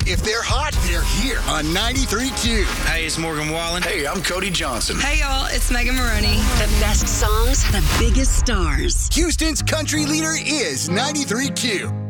If they're hot, they're here on 93.2. Hey, it's Morgan Wallen. Hey, I'm Cody Johnson. Hey, y'all, it's Megan Maroney. The best songs, the biggest stars. Houston's country leader is 93.2.